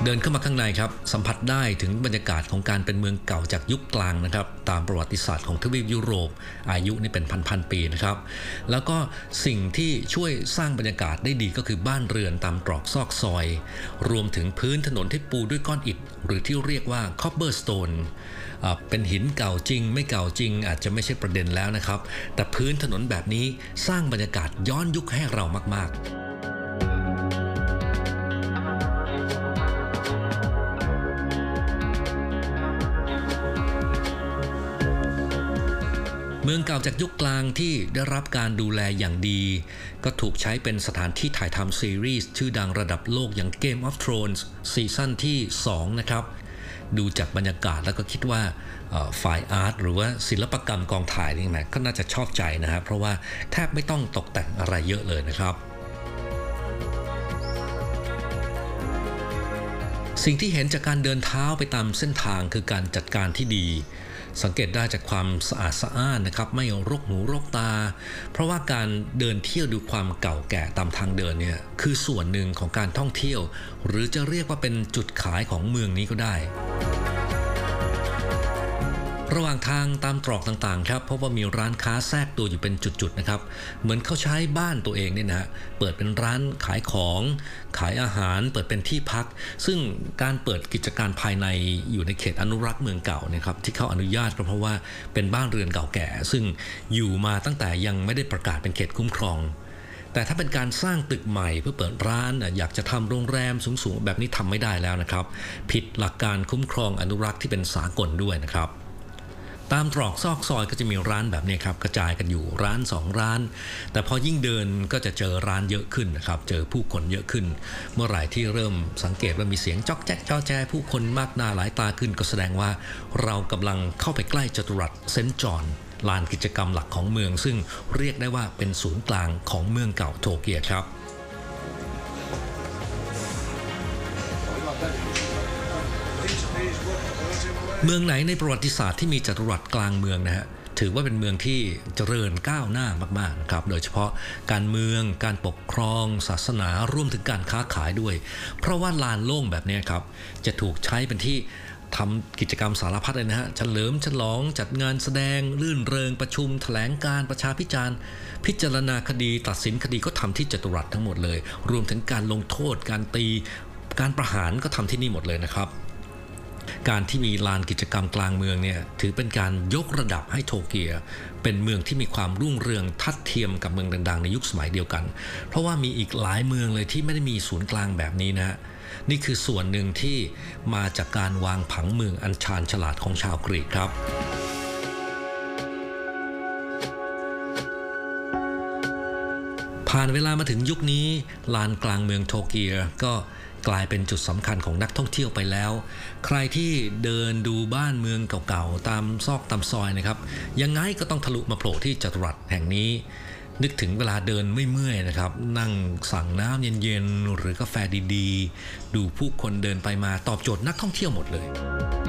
เดินเข้ามาข้างในครับสัมผัสได้ถึงบรรยากาศของการเป็นเมืองเก่าจากยุคกลางนะครับตามประวัติศาสตร์ของทวีปยุโรปอายุนี่เป็นพันปีนะครับแล้วก็สิ่งที่ช่วยสร้างบรรยากาศได้ดีก็คือบ้านเรือนตามตรอกซอกซอยรวมถึงพื้นถนนที่ปูด้วยก้อนอิฐหรือที่เรียกว่า cobblestone เป็นหินเก่าจริงไม่เก่าจริงอาจจะไม่ใช่ประเด็นแล้วนะครับแต่พื้นถนนแบบนี้สร้างบรรยากาศย้อนยุคให้เรามากๆเมืองเก่าจากยุคกลางที่ได้รับการดูแลอย่างดีก็ถูกใช้เป็นสถานที่ถ่ายทำซีรีส์ชื่อดังระดับโลกอย่าง Game of Thrones ซีซั่นที่2นะครับดูจากบรรยากาศแล้วก็คิดว่าฝ่ายอาร์ตหรือว่าศิลปกรรมกองถ่ายนี่นะก็น่าจะชอบใจนะครับเพราะว่าแทบไม่ต้องตกแต่งอะไรเยอะเลยนะครับสิ่งที่เห็นจากการเดินเท้าไปตามเส้นทางคือการจัดการที่ดีสังเกตได้จากความสะอาดสะอ้านนะครับไม่รกหูรกตาเพราะว่าการเดินเที่ยวดูความเก่าแก่ตามทางเดินเนี่ยคือส่วนหนึ่งของการท่องเที่ยวหรือจะเรียกว่าเป็นจุดขายของเมืองนี้ก็ได้ระหว่างทางตามตรอกต่างๆครับเพราะว่ามีร้านค้าแทรกตัวอยู่เป็นจุดๆนะครับเหมือนเขาใช้บ้านตัวเองเนี่ยนะเปิดเป็นร้านขายของขายอาหารเปิดเป็นที่พักซึ่งการเปิดกิจการภายในอยู่ในเขตอนุรักษ์เมืองเก่านะครับที่เขาอนุญาตก็เพราะว่าเป็นบ้านเรือนเก่าแก่ซึ่งอยู่มาตั้งแต่ยังไม่ได้ประกาศเป็นเขตคุ้มครองแต่ถ้าเป็นการสร้างตึกใหม่เพื่อเปิดร้านอยากจะทำโรงแรมสูงๆแบบนี้ทำไม่ได้แล้วนะครับผิดหลักการคุ้มครองอนุรักษ์ที่เป็นสากลด้วยนะครับตามตรอกซอกซอยก็จะมีร้านแบบนี้ครับกระจายกันอยู่ร้าน2ร้านแต่พอยิ่งเดินก็จะเจอร้านเยอะขึ้นนะครับเจอผู้คนเยอะขึ้นเมื่อไหร่ที่เริ่มสังเกตว่ามีเสียงจ๊อกแจ๊กจ้อแจ้ผู้คนมากหน้าหลายตาขึ้นก็แสดงว่าเรากำลังเข้าไปใกล้จัตุรัสเซนต์จอห์นลานกิจกรรมหลักของเมืองซึ่งเรียกได้ว่าเป็นศูนย์กลางของเมืองเก่าโตเกียวครับเมืองไหนในประวัติศาสตร์ที่มีจัตุรัสกลางเมืองนะฮะถือว่าเป็นเมืองที่เจริญก้าวหน้ามากๆนะครับโดยเฉพาะการเมืองการปกครองศาสนารวมถึงการค้าขายด้วยเพราะว่าลานโล่งแบบนี้ครับจะถูกใช้เป็นที่ทำกิจกรรมสารพัดเลยนะฮะเฉลิมฉลองจัดงานแสดงรื่นเริงประชุมแถลงการประชาพิจารณ์พิจารณาคดีตัดสินคดีก็ทำที่จัตุรัสทั้งหมดเลยรวมถึงการลงโทษการตีการประหารก็ทำที่นี่หมดเลยนะครับการที่มีลานกิจกรรมกลางเมืองเนี่ยถือเป็นการยกระดับให้โตเกียวเป็นเมืองที่มีความรุ่งเรืองทัดเทียมกับเมืองดังๆในยุคสมัยเดียวกันเพราะว่ามีอีกหลายเมืองเลยที่ไม่ได้มีศูนย์กลางแบบนี้นะนี่คือส่วนหนึ่งที่มาจากการวางผังเมืองอันชาญฉลาดของชาวกรีกครับผ่านเวลามาถึงยุคนี้ลานกลางเมืองโตเกียวก็กลายเป็นจุดสำคัญของนักท่องเที่ยวไปแล้วใครที่เดินดูบ้านเมืองเก่าๆตามซอกตามซอยนะครับยังไงก็ต้องทะลุมาโผล่ที่จัตุรัสแห่งนี้นึกถึงเวลาเดินไม่เมื่อยนะครับนั่งสั่งน้ำเย็นๆหรือกาแฟดีๆดูผู้คนเดินไปมาตอบโจทย์นักท่องเที่ยวหมดเลย